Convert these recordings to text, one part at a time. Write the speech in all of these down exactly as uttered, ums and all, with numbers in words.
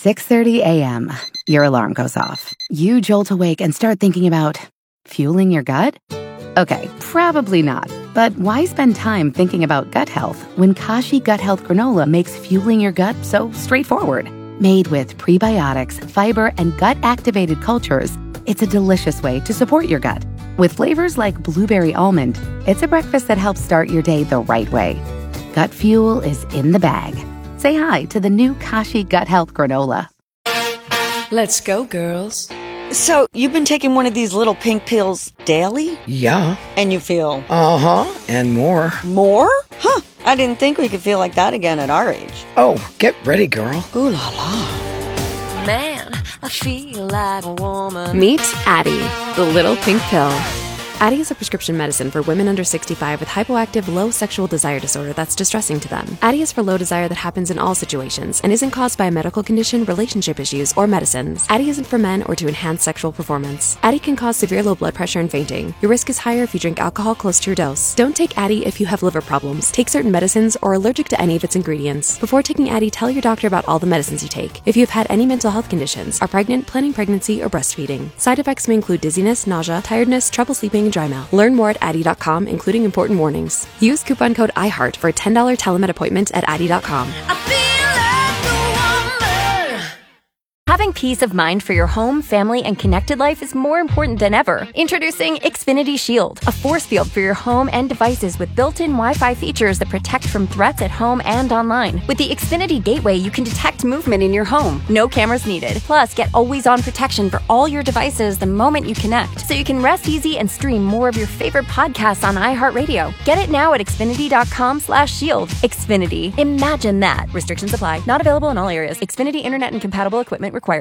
six thirty a.m., your alarm goes off. You jolt awake and start thinking about fueling your gut? Okay, probably not. But why spend time thinking about gut health when Kashi Gut Health Granola makes fueling your gut so straightforward? Made with prebiotics, fiber, and gut-activated cultures, it's a delicious way to support your gut. With flavors like blueberry almond, it's a breakfast that helps start your day the right way. Gut fuel is in the bag. Say hi to the new Kashi Gut Health Granola. Let's go, girls. So, you've been taking one of these little pink pills daily? Yeah. And you feel? Uh-huh, and more. More? Huh, I didn't think we could feel like that again at our age. Oh, get ready, girl. Ooh la la. Man, I feel like a woman. Meet Addyi, the little pink pill. Addyi is a prescription medicine for women under sixty-five with hypoactive low sexual desire disorder that's distressing to them. Addyi is for low desire that happens in all situations and isn't caused by a medical condition, relationship issues, or medicines. Addyi isn't for men or to enhance sexual performance. Addyi can cause severe low blood pressure and fainting. Your risk is higher if you drink alcohol close to your dose. Don't take Addyi if you have liver problems, take certain medicines, or are allergic to any of its ingredients. Before taking Addyi, tell your doctor about all the medicines you take. If you have had any mental health conditions, are pregnant, planning pregnancy, or breastfeeding. Side effects may include dizziness, nausea, tiredness, trouble sleeping, and dry mouth. Learn more at Addyi dot com, including important warnings. Use coupon code iHeart for a ten dollars telemed appointment at Addyi dot com. I feel like a woman. Having peace of mind for your home, family, and connected life is more important than ever. Introducing Xfinity Shield, a force field for your home and devices with built-in Wi-Fi features that protect from threats at home and online. With the Xfinity Gateway, you can detect movement in your home. No cameras needed. Plus, get always-on protection for all your devices the moment you connect, so you can rest easy and stream more of your favorite podcasts on iHeartRadio. Get it now at Xfinity dot com slash shield. Xfinity. Imagine that. Restrictions apply. Not available in all areas. Xfinity Internet and compatible equipment required.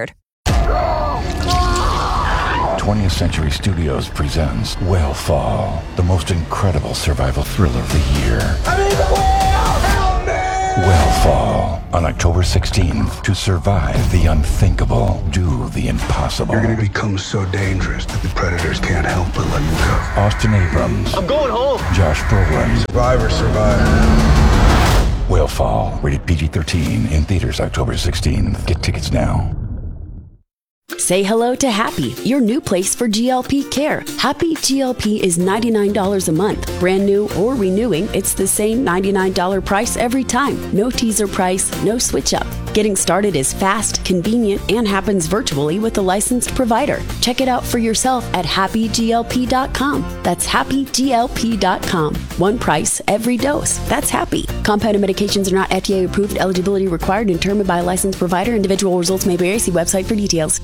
twentieth Century Studios presents Whale-Fall, the most incredible survival thriller of the year. I'm in the whale! Help me! Whale-Fall, on October sixteenth. To survive the unthinkable, do the impossible. You're gonna become so dangerous that the predators can't help but let you go. Austin Abrams. I'm going home. Josh Brolin. Survivor, survivor. Whale-Fall, rated P G thirteen, in theaters October sixteenth. Get tickets now. Say hello to Happy, your new place for G L P care. Happy G L P is ninety-nine dollars a month. Brand new or renewing, it's the same ninety-nine dollars price every time. No teaser price, no switch up. Getting started is fast, convenient, and happens virtually with a licensed provider. Check it out for yourself at happy G L P dot com. That's happy G L P dot com. One price, every dose. That's Happy. Compounded medications are not F D A approved. Eligibility required and determined by a licensed provider. Individual results may vary. See website for details.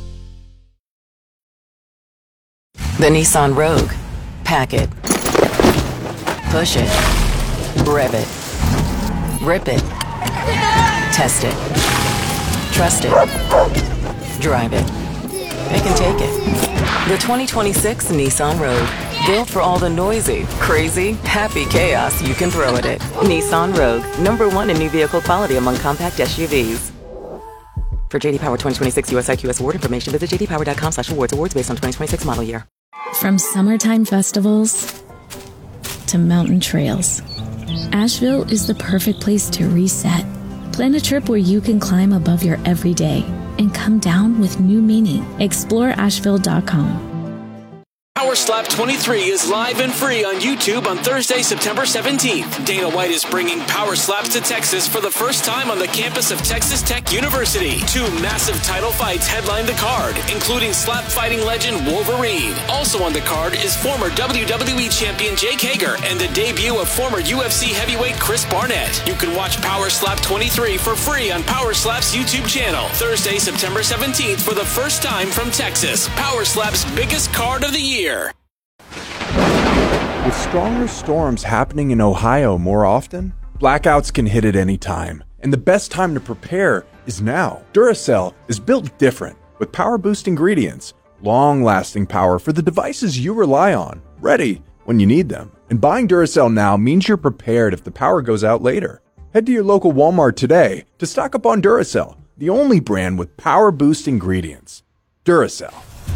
The Nissan Rogue. Pack it. Push it. Rev it. Rip it. Test it. Trust it. Drive it. They can take it. The twenty twenty-six Nissan Rogue. Built for all the noisy, crazy, happy chaos you can throw at it. Nissan Rogue. Number one in new vehicle quality among compact S U Vs. For J D Power twenty twenty-six U S I Q S award information, visit j d power dot com slash awards. Awards based on twenty twenty-six model year. From summertime festivals to mountain trails, Asheville is the perfect place to reset. Plan a trip where you can climb above your everyday and come down with new meaning. explore asheville dot com. Power Slap twenty-three is live and free on YouTube on Thursday, September seventeenth. Dana White is bringing Power Slaps to Texas for the first time on the campus of Texas Tech University. Two massive title fights headline the card, including slap fighting legend Wolverine. Also on the card is former W W E champion Jake Hager and the debut of former U F C heavyweight Chris Barnett. You can watch Power Slap twenty-three for free on Power Slap's YouTube channel. Thursday, September seventeenth for the first time from Texas. Power Slap's biggest card of the year. With stronger storms happening in Ohio more often, blackouts can hit at any time, and the best time to prepare is now. Duracell is built different, with power-boost ingredients, long-lasting power for the devices you rely on, ready when you need them. And buying Duracell now means you're prepared if the power goes out later. Head to your local Walmart today to stock up on Duracell, the only brand with power-boost ingredients. Duracell.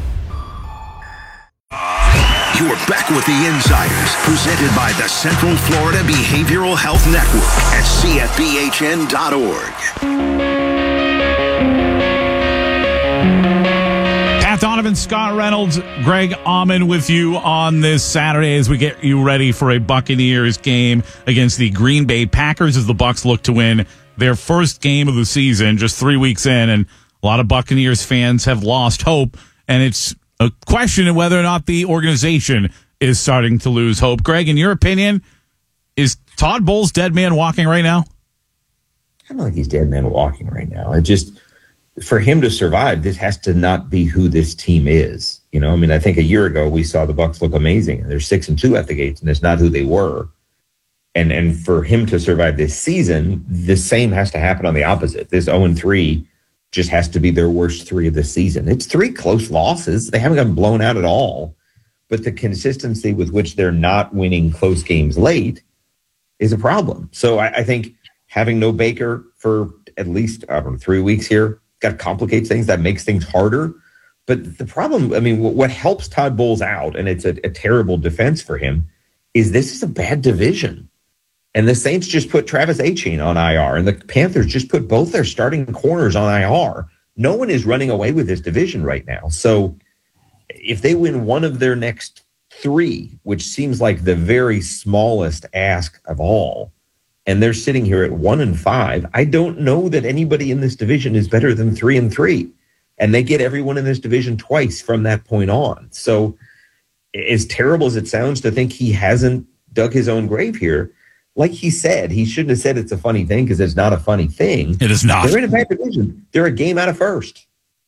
You're back with the Insiders, presented by the Central Florida Behavioral Health Network at c f b h n dot org. seven, Scott Reynolds, Greg Auman with you on this Saturday as we get you ready for a Buccaneers game against the Green Bay Packers as the Bucs look to win their first game of the season just three weeks in. And a lot of Buccaneers fans have lost hope, and it's a question of whether or not the organization is starting to lose hope. Greg, in your opinion, is Todd Bowles dead man walking right now? I don't think he's dead man walking right now. It just, for him to survive, this has to not be who this team is. You know, I mean, I think a year ago we saw the Bucs look amazing. They're six and two at the gates, and it's not who they were. And and for him to survive this season, the same has to happen on the opposite. This oh and three just has to be their worst three of the season. It's three close losses. They haven't gotten blown out at all. But the consistency with which they're not winning close games late is a problem. So I, I think having no Baker for at least I don't know, three weeks here got complicates things. That makes things harder. But the problem, I mean, what helps Todd Bowles out, and it's a, a terrible defense for him, is this is a bad division. And the Saints just put Travis Etienne on I R, and the Panthers just put both their starting corners on I R. No one is running away with this division right now. So if they win one of their next three, which seems like the very smallest ask of all, and they're sitting here at one and five, I don't know that anybody in this division is better than three and three. And they get everyone in this division twice from that point on. So as terrible as it sounds to think he hasn't dug his own grave here, like he said, he shouldn't have said it's a funny thing because it's not a funny thing. It is not. They're in a bad division. They're a game out of first.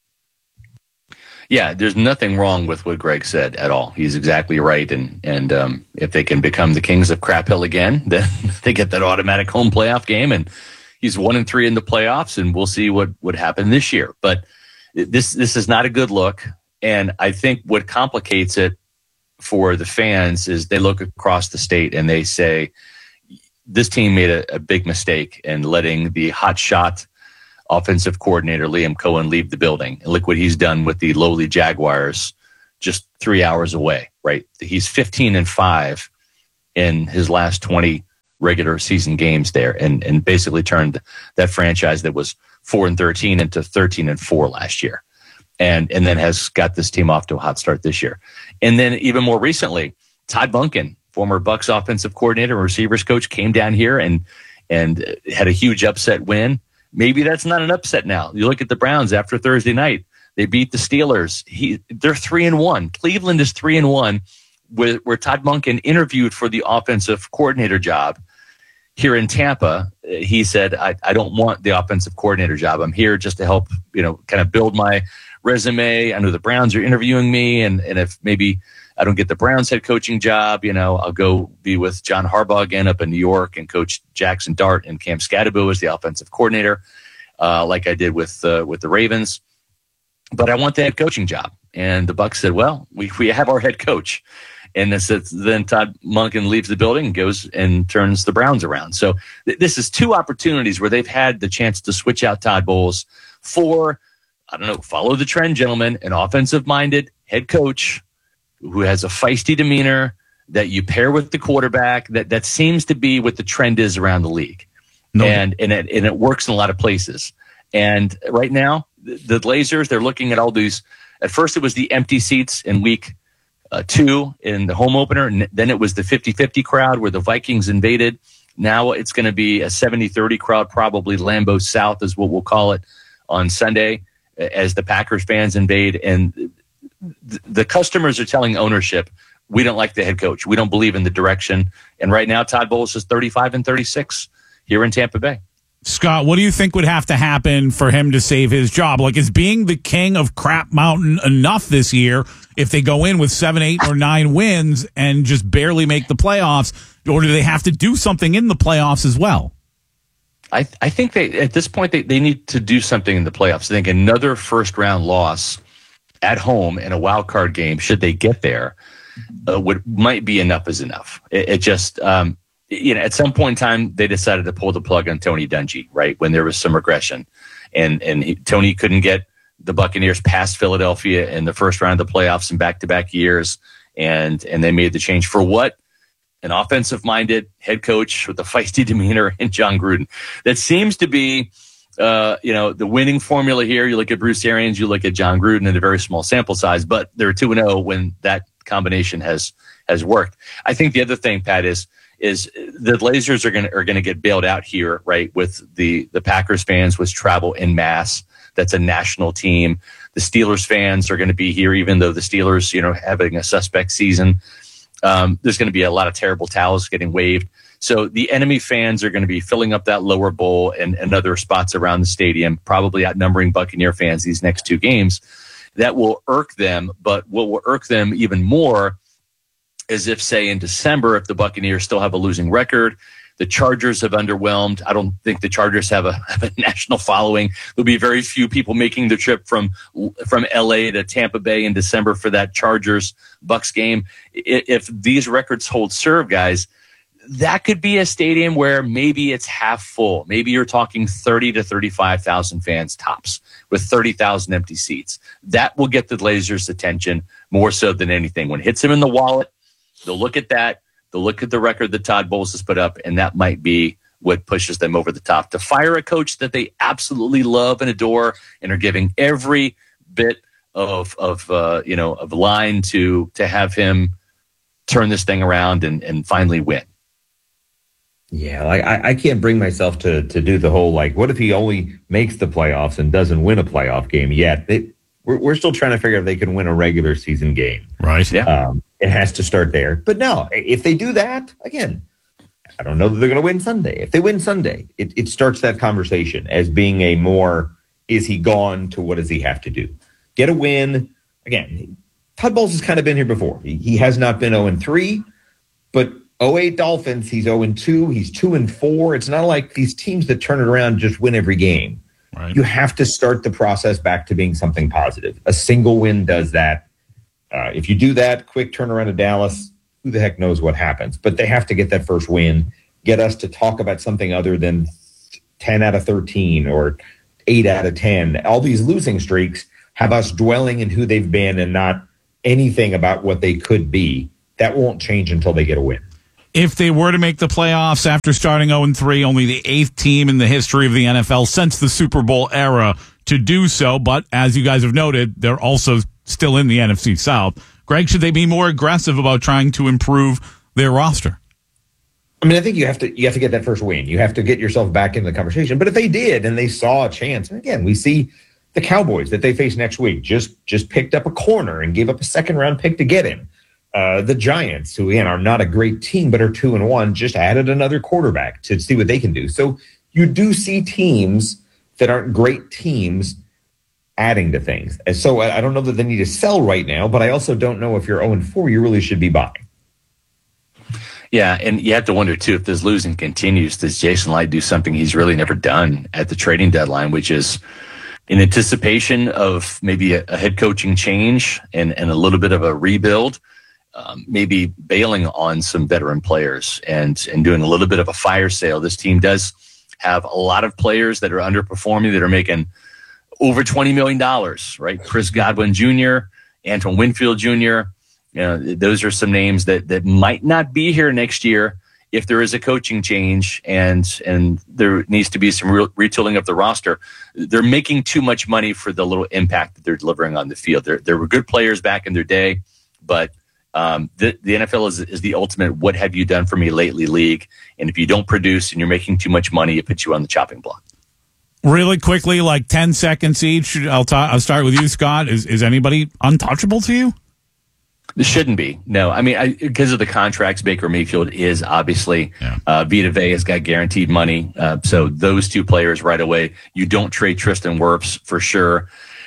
Yeah, there's nothing wrong with what Greg said at all. He's exactly right. And and um, if they can become the Kings of Crap Hill again, then they get that automatic home playoff game. And he's one and three in the playoffs, and we'll see what would happen this year. But this this is not a good look. And I think what complicates it for the fans is they look across the state and they say, this team made a, a big mistake in letting the hotshot offensive coordinator Liam Cohen leave the building. And look what he's done with the lowly Jaguars just three hours away, right? He's fifteen and five in his last twenty regular season games there, and, and basically turned that franchise that was four and thirteen into thirteen and four last year. And, and then has got this team off to a hot start this year. And then even more recently, Todd Monken, former Bucs offensive coordinator and receivers coach, came down here and and had a huge upset win. Maybe that's not an upset now. You look at the Browns after Thursday night; they beat the Steelers. He, they're three and one. Cleveland is three and one, where, where Todd Monken interviewed for the offensive coordinator job here in Tampa. He said, I, "I don't want the offensive coordinator job. I'm here just to help, you know, kind of build my resume. I know the Browns are interviewing me, and and if maybe I don't get the Browns head coaching job, you know, I'll go be with John Harbaugh again up in New York and coach Jackson Dart and Cam Scadaboo as the offensive coordinator, uh, like I did with uh, with the Ravens. But I want the head coaching job." And the Bucs said, "Well, we we have our head coach." And this, then Todd Monken leaves the building and goes and turns the Browns around. So th- this is two opportunities where they've had the chance to switch out Todd Bowles for, I don't know, follow the trend, gentlemen, an offensive-minded head coach who has a feisty demeanor that you pair with the quarterback. That that seems to be what the trend is around the league. No. And and it, and it works in a lot of places. And right now, the, the Blazers, they're looking at all these. At first, it was the empty seats in week uh, two in the home opener. And then it was the fifty-fifty crowd where the Vikings invaded. Now it's going to be a seventy thirty crowd, probably Lambeau South is what we'll call it on Sunday, as the Packers fans invade. And the customers are telling ownership, we don't like the head coach. We don't believe in the direction. And right now, Todd Bowles is thirty-five and thirty-six here in Tampa Bay. Scott, what do you think would have to happen for him to save his job? Like, is being the king of Crap Mountain enough this year if they go in with seven, eight, or nine wins and just barely make the playoffs? Or do they have to do something in the playoffs as well? I, I think they at this point, they, they need to do something in the playoffs. I think another first-round loss at home in a wild card game, should they get there, uh, would might be enough is enough. It, it just, um, you know, at some point in time, they decided to pull the plug on Tony Dungy, right, when there was some regression. And and he, Tony couldn't get the Buccaneers past Philadelphia in the first round of the playoffs in back-to-back years, and and they made the change for what? An offensive-minded head coach with a feisty demeanor in John Gruden. That seems to be uh, you know, the winning formula here. You look at Bruce Arians, you look at John Gruden in a very small sample size, but they're two and zero when that combination has has worked. I think the other thing, Pat, is is the Blazers are going to are going to get bailed out here, right? With the the Packers fans, with travel en masse. That's a national team. The Steelers fans are going to be here, even though the Steelers, you know, having a suspect season. Um, there's going to be a lot of terrible towels getting waved. So the enemy fans are going to be filling up that lower bowl and, and other spots around the stadium, probably outnumbering Buccaneer fans these next two games. That will irk them, but what will irk them even more is if, say, in December, if the Buccaneers still have a losing record, the Chargers have underwhelmed. I don't think the Chargers have a, have a national following. There'll be very few people making the trip from from L A to Tampa Bay in December for that Chargers Bucks game. If these records hold serve, guys, that could be a stadium where maybe it's half full. Maybe you're talking thirty to thirty-five thousand fans tops with thirty thousand empty seats. That will get the Blazers' attention more so than anything. When it hits them in the wallet, they'll look at that. They'll look at the record that Todd Bowles has put up, and that might be what pushes them over the top. To fire a coach that they absolutely love and adore and are giving every bit of of uh, you know of line to to have him turn this thing around and, and finally win. Yeah, like I, I can't bring myself to to do the whole, like, what if he only makes the playoffs and doesn't win a playoff game yet? They, we're, we're still trying to figure out if they can win a regular season game. Right. Yeah. Um, it has to start there. But no, if they do that, again, I don't know that they're going to win Sunday. If they win Sunday, it, it starts that conversation as being a more, is he gone to what does he have to do? Get a win. Again, Todd Bowles has kind of been here before. He, he has not been oh and three, but oh eight Dolphins, he's oh and two, he's two and four. It's not like these teams that turn it around just win every game. Right. You have to start the process back to being something positive. A single win does that. Uh, if you do that, quick turnaround of Dallas, who the heck knows what happens? But they have to get that first win, get us to talk about something other than ten out of thirteen or eight out of ten. All these losing streaks have us dwelling in who they've been and not anything about what they could be. That won't change until they get a win. If they were to make the playoffs after starting oh and three, only the eighth team in the history of the N F L since the Super Bowl era to do so. But as you guys have noted, they're also still in the N F C South. Greg, should they be more aggressive about trying to improve their roster? I mean, I think you have to you have to get that first win. You have to get yourself back in the conversation. But if they did and they saw a chance, and again, we see the Cowboys that they face next week just just picked up a corner and gave up a second round pick to get him. Uh, the Giants, who again are not a great team but are two and one, just added another quarterback to see what they can do. So you do see teams that aren't great teams adding to things. And so I, I don't know that they need to sell right now, but I also don't know if you're oh and four, you really should be buying. Yeah, and you have to wonder, too, if this losing continues, does Jason Light do something he's really never done at the trading deadline, which is in anticipation of maybe a, a head coaching change and, and a little bit of a rebuild, um, maybe bailing on some veteran players and, and doing a little bit of a fire sale. This team does have a lot of players that are underperforming, that are making over twenty million dollars, right? Chris Godwin Junior, Antoine Winfield Junior, you know, those are some names that that might not be here next year if there is a coaching change and and there needs to be some real retooling of the roster. They're making too much money for the little impact that they're delivering on the field. There there were good players back in their day, but um, the, the N F L is, is the ultimate what have you done for me lately league. And if you don't produce and you're making too much money, it puts you on the chopping block. Really quickly, like ten seconds each. I'll, ta- I'll start with you, Scott. Is is anybody untouchable to you? This shouldn't be. No, I mean, I, because of the contracts, Baker Mayfield is obviously. Yeah. Uh, Vita Vea has got guaranteed money. Uh, so those two players right away, you don't trade Tristan Wirfs for sure.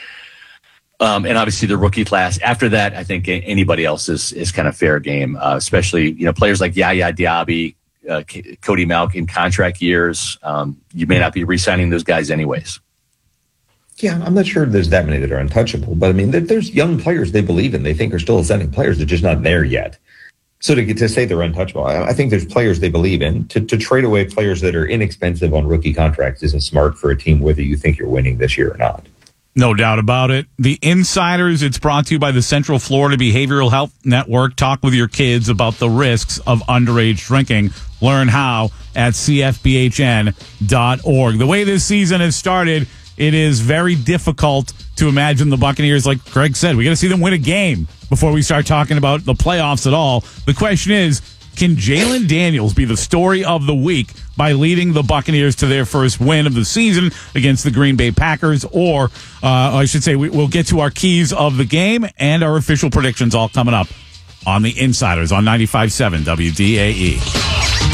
Um, and obviously the rookie class. After that, I think anybody else is is kind of fair game, uh, especially, you know, players like Yaya Diaby, uh, K- Cody Mauch in contract years. Um, you may not be re-signing those guys anyways. Yeah, I'm not sure there's that many that are untouchable, but I mean, there's young players they believe in, they think are still ascending players. They're just not there yet. So to get to say they're untouchable, I, I think there's players they believe in. To, to trade away players that are inexpensive on rookie contracts isn't smart for a team, whether you think you're winning this year or not. No doubt about it. The Insiders, it's brought to you by the Central Florida Behavioral Health Network. Talk with your kids about the risks of underage drinking. Learn how at c f b h n dot org. The way this season has started, it is very difficult to imagine the Buccaneers, like Greg said, we got to see them win a game before we start talking about the playoffs at all. The question is, can Jalen Daniels be the story of the week by leading the Buccaneers to their first win of the season against the Green Bay Packers? Or, uh, I should say, we, we'll get to our keys of the game and our official predictions all coming up on the Insiders on ninety-five point seven W D A E.